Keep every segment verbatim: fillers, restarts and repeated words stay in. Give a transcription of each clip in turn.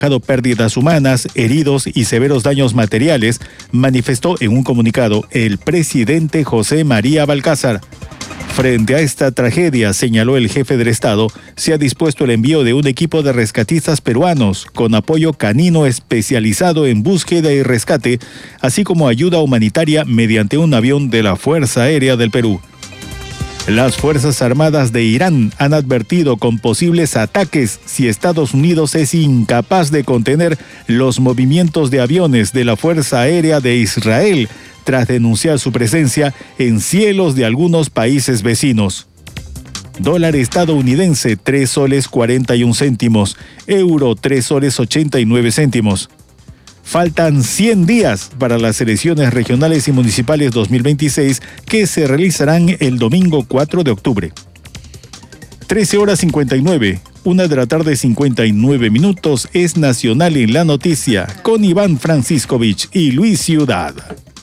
pérdidas humanas, heridos y severos daños materiales, manifestó en un comunicado el presidente José María Balcázar. Frente a esta tragedia, señaló el jefe del Estado, se ha dispuesto el envío de un equipo de rescatistas peruanos con apoyo canino especializado en búsqueda y rescate, así como ayuda humanitaria mediante un avión de la Fuerza Aérea del Perú. Las Fuerzas Armadas de Irán han advertido con posibles ataques si Estados Unidos es incapaz de contener los movimientos de aviones de la Fuerza Aérea de Israel, tras denunciar su presencia en cielos de algunos países vecinos. Dólar estadounidense tres soles cuarenta y un céntimos, euro tres soles ochenta y nueve céntimos. Faltan cien días para las elecciones regionales y municipales dos mil veintiséis que se realizarán el domingo cuatro de octubre. trece horas cincuenta y nueve, una de la tarde cincuenta y nueve minutos, es Nacional en la Noticia con Iván Franciscovich y Luis Ciudad.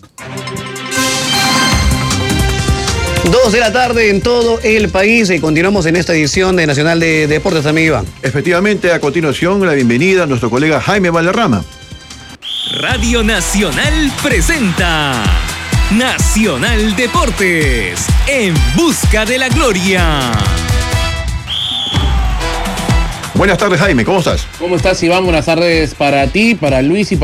Dos de la tarde en todo el país y continuamos en esta edición de Nacional de Deportes, amigo Iván. Efectivamente, a continuación la bienvenida a nuestro colega Jaime Valderrama. Radio Nacional presenta Nacional Deportes, en busca de la gloria. Buenas tardes, Jaime, ¿cómo estás? ¿Cómo estás, Iván? Buenas tardes para ti, para Luis y para